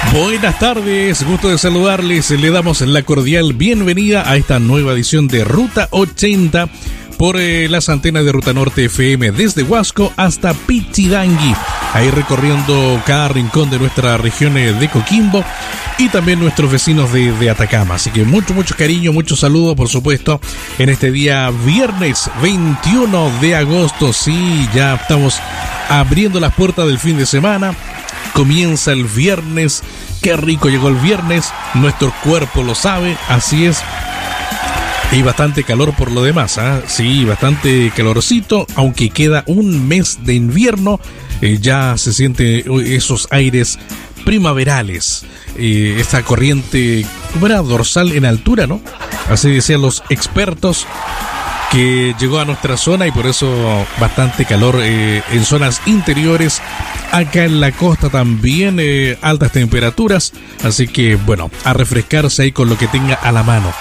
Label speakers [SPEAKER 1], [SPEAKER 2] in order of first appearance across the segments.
[SPEAKER 1] Buenas tardes, gusto de saludarles. Le damos la cordial bienvenida a esta nueva edición de Ruta 80 por las antenas de Ruta Norte FM desde Huasco hasta Pichidangui, ahí recorriendo cada rincón de nuestra región de Coquimbo y también nuestros vecinos de Atacama. Así que mucho cariño, mucho saludo, por supuesto, en este día viernes 21 de agosto. Sí, ya estamos abriendo las puertas del fin de semana. Comienza el viernes. Qué rico llegó el viernes. Nuestro cuerpo lo sabe, así es. Y bastante calor por lo demás, ¿eh? Sí, bastante calorcito, aunque queda un mes de invierno, ya se siente esos aires primaverales, esta corriente, ¿cómo era? Dorsal en altura, ¿no? Así decían los expertos, que llegó a nuestra zona y por eso bastante calor en zonas interiores. Acá en la costa también altas temperaturas, así que bueno, a refrescarse ahí con lo que tenga a la mano.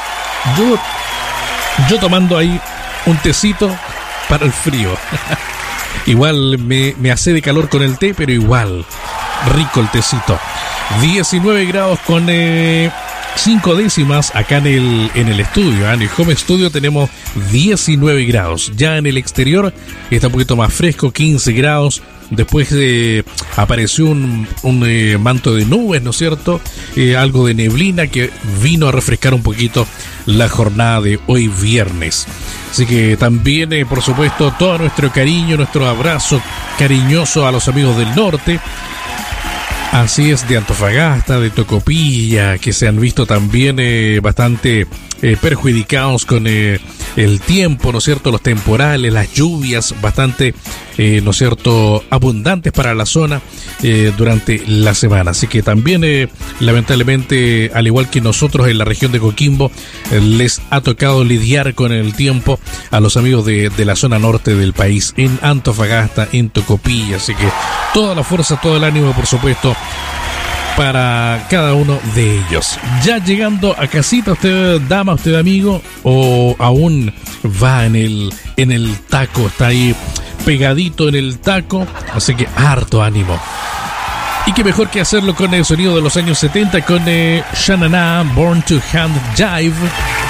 [SPEAKER 1] Yo tomando ahí un tecito para el frío. Igual me hace de calor con el té, pero igual rico el tecito. 19 grados con 5 décimas acá en el estudio. En el home studio tenemos 19 grados. Ya en el exterior está un poquito más fresco, 15 grados. Después apareció un manto de nubes, ¿no es cierto? Algo de neblina que vino a refrescar un poquito la jornada de hoy viernes. Así que también, por supuesto, todo nuestro cariño, nuestro abrazo cariñoso a los amigos del norte. Así es, de Antofagasta, de Tocopilla, que se han visto también bastante perjudicados con el tiempo, ¿no es cierto? Los temporales, las lluvias bastante, ¿no es cierto?, abundantes para la zona durante la semana. Así que también, lamentablemente, al igual que nosotros en la región de Coquimbo, les ha tocado lidiar con el tiempo a los amigos de la zona norte del país, en Antofagasta, en Tocopilla. Así que toda la fuerza, todo el ánimo, por supuesto, para cada uno de ellos. Ya llegando a casita, usted dama, usted amigo, o aún va en el taco, está ahí pegadito en el taco, así que harto ánimo. Y qué mejor que hacerlo con el sonido de los años 70, con Shanana, Born to Hand Jive.